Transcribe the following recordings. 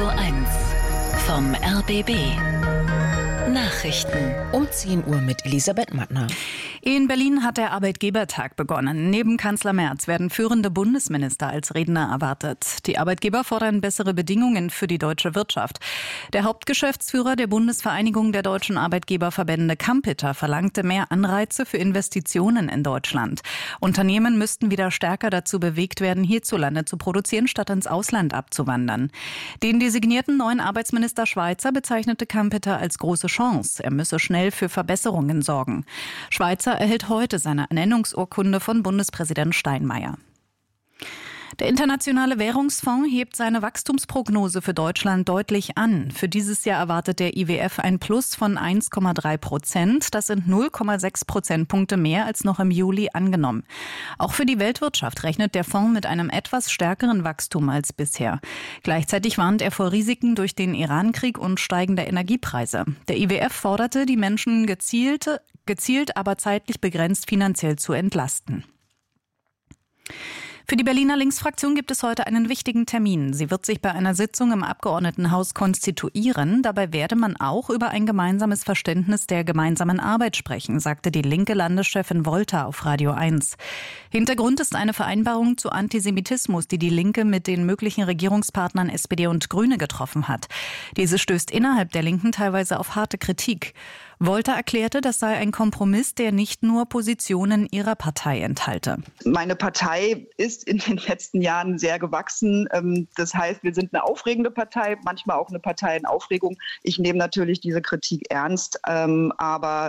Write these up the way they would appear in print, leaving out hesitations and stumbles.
Radio 1 vom RBB. Nachrichten. Um 10 Uhr mit Elisabeth Mattner. In Berlin hat der Arbeitgebertag begonnen. Neben Kanzler Merz werden führende Bundesminister als Redner erwartet. Die Arbeitgeber fordern bessere Bedingungen für die deutsche Wirtschaft. Der Hauptgeschäftsführer der Bundesvereinigung der deutschen Arbeitgeberverbände Kampeter verlangte mehr Anreize für Investitionen in Deutschland. Unternehmen müssten wieder stärker dazu bewegt werden, hierzulande zu produzieren, statt ins Ausland abzuwandern. Den designierten neuen Arbeitsminister Schweizer bezeichnete Kampeter als große Chance. Er müsse schnell für Verbesserungen sorgen. Schweizer erhält heute seine Ernennungsurkunde von Bundespräsident Steinmeier. Der Internationale Währungsfonds hebt seine Wachstumsprognose für Deutschland deutlich an. Für dieses Jahr erwartet der IWF ein Plus von 1,3%. Das sind 0,6 Prozentpunkte mehr als noch im Juli angenommen. Auch für die Weltwirtschaft rechnet der Fonds mit einem etwas stärkeren Wachstum als bisher. Gleichzeitig warnt er vor Risiken durch den Irankrieg und steigende Energiepreise. Der IWF forderte, die Menschen gezielt, aber zeitlich begrenzt finanziell zu entlasten. Für die Berliner Linksfraktion gibt es heute einen wichtigen Termin. Sie wird sich bei einer Sitzung im Abgeordnetenhaus konstituieren. Dabei werde man auch über ein gemeinsames Verständnis der gemeinsamen Arbeit sprechen, sagte die linke Landeschefin Wolter auf Radio 1. Hintergrund ist eine Vereinbarung zu Antisemitismus, die die Linke mit den möglichen Regierungspartnern SPD und Grüne getroffen hat. Diese stößt innerhalb der Linken teilweise auf harte Kritik. Wolter erklärte, das sei ein Kompromiss, der nicht nur Positionen ihrer Partei enthalte. Meine Partei ist in den letzten Jahren sehr gewachsen. Das heißt, wir sind eine aufregende Partei, manchmal auch eine Partei in Aufregung. Ich nehme natürlich diese Kritik ernst, aber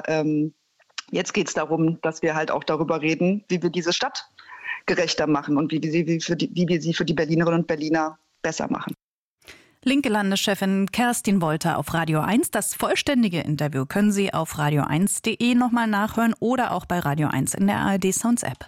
jetzt geht es darum, dass wir halt auch darüber reden, wie wir diese Stadt gerechter machen und wie wir sie für die Berlinerinnen und Berliner besser machen. Linke Landeschefin Kerstin Wolter auf Radio 1. Das vollständige Interview können Sie auf radio1.de nochmal nachhören oder auch bei Radio 1 in der ARD Sounds App.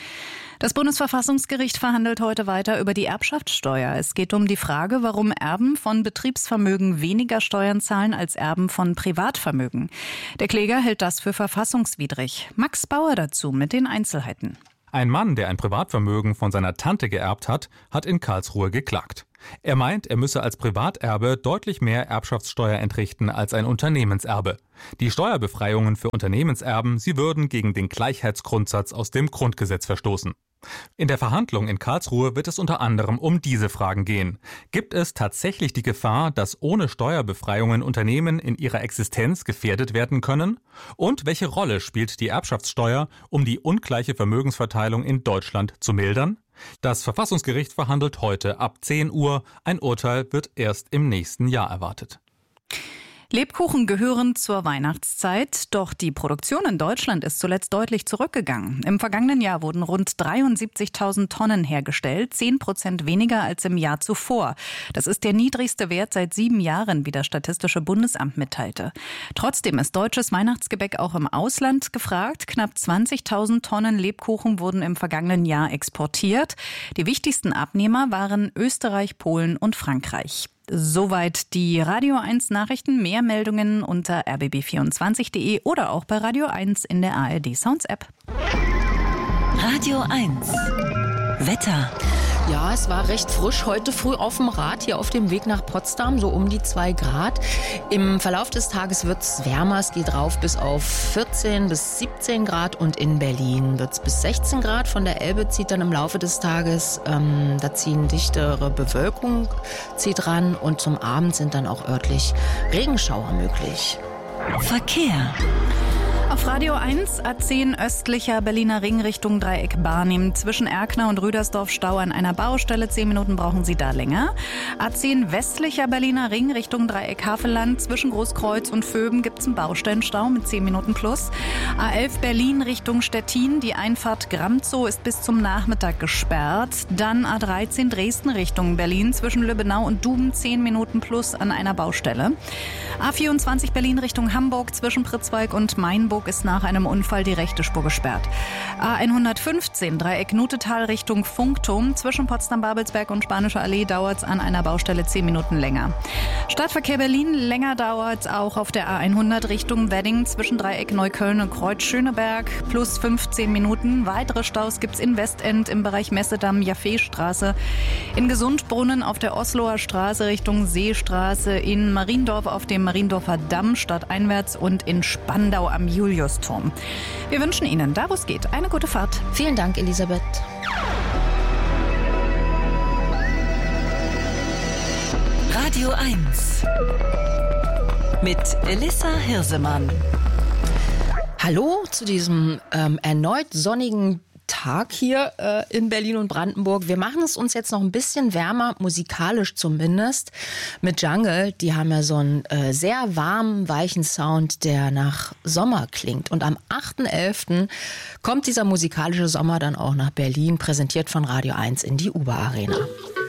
Das Bundesverfassungsgericht verhandelt heute weiter über die Erbschaftssteuer. Es geht um die Frage, warum Erben von Betriebsvermögen weniger Steuern zahlen als Erben von Privatvermögen. Der Kläger hält das für verfassungswidrig. Max Bauer dazu mit den Einzelheiten. Ein Mann, der ein Privatvermögen von seiner Tante geerbt hat, hat in Karlsruhe geklagt. Er meint, er müsse als Privaterbe deutlich mehr Erbschaftssteuer entrichten als ein Unternehmenserbe. Die Steuerbefreiungen für Unternehmenserben, sie würden gegen den Gleichheitsgrundsatz aus dem Grundgesetz verstoßen. In der Verhandlung in Karlsruhe wird es unter anderem um diese Fragen gehen. Gibt es tatsächlich die Gefahr, dass ohne Steuerbefreiungen Unternehmen in ihrer Existenz gefährdet werden können? Und welche Rolle spielt die Erbschaftssteuer, um die ungleiche Vermögensverteilung in Deutschland zu mildern? Das Verfassungsgericht verhandelt heute ab 10 Uhr. Ein Urteil wird erst im nächsten Jahr erwartet. Lebkuchen gehören zur Weihnachtszeit, doch die Produktion in Deutschland ist zuletzt deutlich zurückgegangen. Im vergangenen Jahr wurden rund 73.000 Tonnen hergestellt, 10% weniger als im Jahr zuvor. Das ist der niedrigste Wert seit 7 Jahren, wie das Statistische Bundesamt mitteilte. Trotzdem ist deutsches Weihnachtsgebäck auch im Ausland gefragt. Knapp 20.000 Tonnen Lebkuchen wurden im vergangenen Jahr exportiert. Die wichtigsten Abnehmer waren Österreich, Polen und Frankreich. Soweit die Radio 1 Nachrichten. Mehr Meldungen unter rbb24.de oder auch bei Radio 1 in der ARD Sounds App. Radio 1 Wetter. Ja, es war recht frisch heute früh auf dem Rad hier auf dem Weg nach Potsdam, so um die 2 Grad. Im Verlauf des Tages wird es wärmer, es geht rauf bis auf 14 bis 17 Grad und in Berlin wird es bis 16 Grad. Von der Elbe zieht dann im Laufe des Tages, da ziehen dichtere Bewölkung, zieht ran und zum Abend sind dann auch örtlich Regenschauer möglich. Verkehr. Auf Radio 1 A10 östlicher Berliner Ring Richtung Dreieck Barnim. Zwischen Erkner und Rüdersdorf Stau an einer Baustelle. 10 Minuten brauchen Sie da länger. A10 westlicher Berliner Ring Richtung Dreieck Havelland. Zwischen Großkreuz und Vöben gibt es einen Baustellenstau mit 10 Minuten plus. A11 Berlin Richtung Stettin. Die Einfahrt Gramzow ist bis zum Nachmittag gesperrt. Dann A13 Dresden Richtung Berlin. Zwischen Lübbenau und Duben 10 Minuten plus an einer Baustelle. A24 Berlin Richtung Hamburg. Zwischen Pritzwalk und Mainburg Brandenburg ist nach einem Unfall die rechte Spur gesperrt. A115 Dreieck Nutetal Richtung Funkturm. Zwischen Potsdam-Babelsberg und Spanische Allee dauert es an einer Baustelle 10 Minuten länger. Stadtverkehr Berlin, länger dauert es auch auf der A100 Richtung Wedding zwischen Dreieck Neukölln und Kreuz Schöneberg. Plus 15 Minuten. Weitere Staus gibt es in Westend im Bereich Messedamm, Jaffeestraße. In Gesundbrunnen auf der Osloer Straße Richtung Seestraße. In Mariendorf auf dem Mariendorfer Damm stadteinwärts und in Spandau am Juliusturm. Wir wünschen Ihnen, da wo es geht, eine gute Fahrt. Vielen Dank, Elisabeth. Radio 1 mit Elissa Hirsemann. Hallo zu diesem erneut sonnigen Tag hier in Berlin und Brandenburg. Wir machen es uns jetzt noch ein bisschen wärmer, musikalisch zumindest, mit Jungle. Die haben ja so einen sehr warmen, weichen Sound, der nach Sommer klingt. Und am 8.11. kommt dieser musikalische Sommer dann auch nach Berlin, präsentiert von Radio 1 in die Uber Arena.